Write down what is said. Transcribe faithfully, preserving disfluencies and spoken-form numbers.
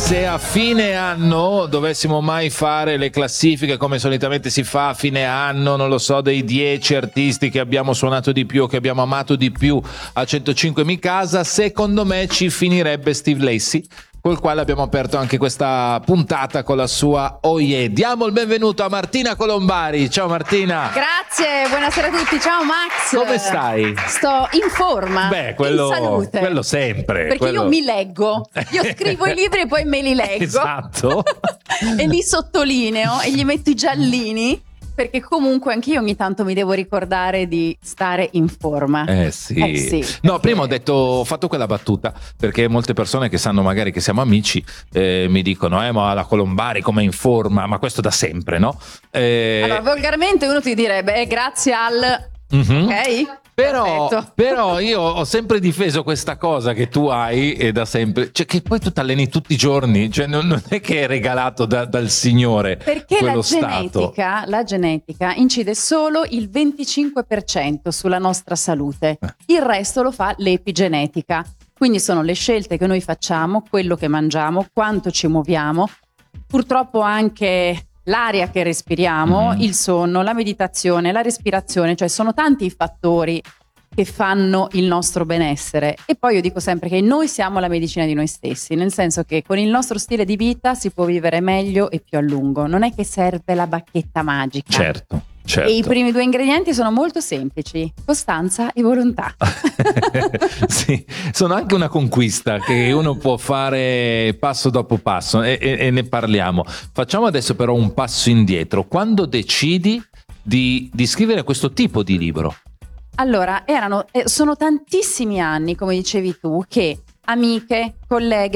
Se a fine anno dovessimo mai fare le classifiche come solitamente si fa a fine anno, non lo so, dei dieci artisti che abbiamo suonato di più, che abbiamo amato di più a centocinque Mi Casa, secondo me ci finirebbe Steve Lacy, col quale abbiamo aperto anche questa puntata con la sua Oh Yeah. Diamo il benvenuto a Martina Colombari. Ciao Martina. Grazie, buonasera a tutti. Ciao Max. Come stai? Sto in forma. Beh, quello, in salute. quello sempre. Perché quello... io mi leggo. Io scrivo i libri e poi me li leggo. Esatto. E li sottolineo e gli metto i giallini. Perché comunque anch'io ogni tanto mi devo ricordare di stare in forma. Eh sì. Eh sì no, prima ho detto, ho fatto quella battuta perché molte persone che sanno magari che siamo amici eh, mi dicono, eh ma la Colombari come in forma, ma questo da sempre, no? Eh... Allora, volgarmente uno ti direbbe, eh, grazie al... Mm-hmm. Ok? Però, Perfetto. però io ho sempre difeso questa cosa che tu hai e da sempre, cioè che poi tu ti alleni tutti i giorni, cioè non, non è che è regalato da, dal Signore. Perché quello la stato. genetica, la genetica incide solo il venticinque per cento sulla nostra salute, il resto lo fa l'epigenetica. Quindi sono le scelte che noi facciamo, quello che mangiamo, quanto ci muoviamo, purtroppo anche l'aria che respiriamo, mm. il sonno, la meditazione, la respirazione, cioè sono tanti i fattori che fanno il nostro benessere. E poi io dico sempre che noi siamo la medicina di noi stessi, nel senso che con il nostro stile di vita si può vivere meglio e più a lungo, non è che serve la bacchetta magica. Certo. Certo. E i primi due ingredienti sono molto semplici: costanza e volontà. Sì, sono anche una conquista che uno può fare passo dopo passo e, e, e ne parliamo. Facciamo adesso però un passo indietro. Quando decidi di, di scrivere questo tipo di libro? Allora, erano, eh, sono tantissimi anni, come dicevi tu, che amiche, colleghe